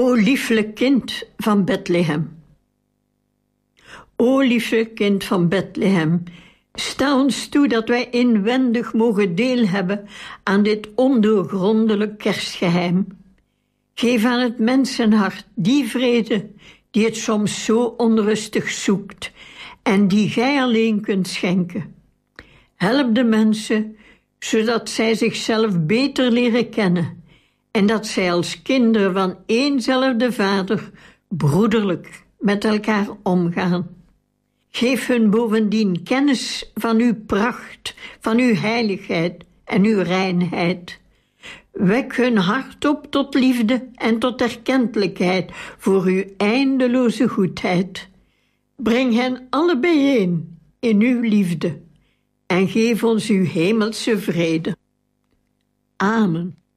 O lieflijk kind van Bethlehem. O lieflijk kind van Bethlehem, sta ons toe dat wij inwendig mogen deel hebben aan dit ondoorgrondelijk kerstgeheim. Geef aan het mensenhart die vrede die het soms zo onrustig zoekt en die gij alleen kunt schenken. Help de mensen, zodat zij zichzelf beter leren kennen en dat zij als kinderen van éénzelfde Vader broederlijk met elkaar omgaan. Geef hun bovendien kennis van uw pracht, van uw heiligheid en uw reinheid. Wek hun hart op tot liefde en tot erkentelijkheid voor uw eindeloze goedheid. Breng hen alle bijeen in uw liefde en geef ons uw hemelse vrede. Amen.